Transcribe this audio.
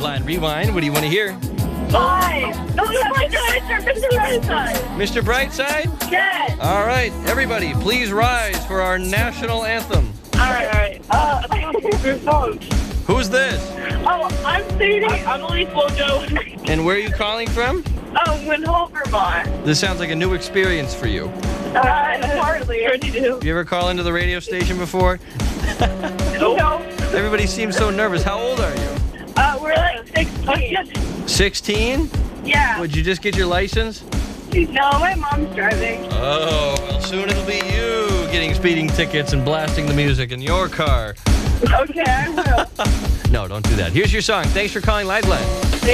Liveline Rewind. What do you want to hear? Hi. No, Mr. Brightside. Mr. Brightside? Yes. All right, everybody, please rise for our national anthem. All right. Who's this? Oh, I'm Sadie. I'm Elise Wojo. And where are you calling from? Windhoek, Vermont. This sounds like a new experience for you. Hardly. Pretty new. You ever call into the radio station before? No. Everybody seems so nervous. How old are you? We're like 16. 16? Yeah. Would you just get your license? No, my mom's driving. Oh, well, soon it'll be you getting speeding tickets and blasting the music in your car. Okay, I will. No, don't do that. Here's your song. Thanks for calling Liveline.